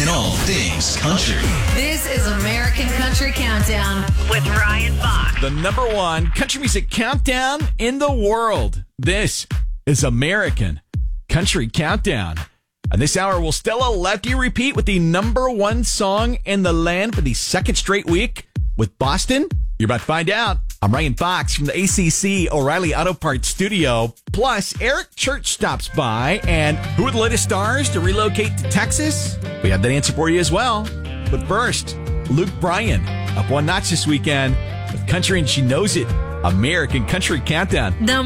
and all things country. This is American Country Countdown with Ryan Fox. The number one country music countdown in the world. This is American Country Countdown. And this hour will Stella let you repeat with the number one song in the land for the second straight week with Boston. You're about to find out. I'm Ryan Fox from the ACC O'Reilly Auto Parts Studio. Plus, Eric Church stops by. And who are the latest stars to relocate to Texas? We have that answer for you as well. But first, Luke Bryan up one notch this weekend with Country and She Knows It. American Country Countdown.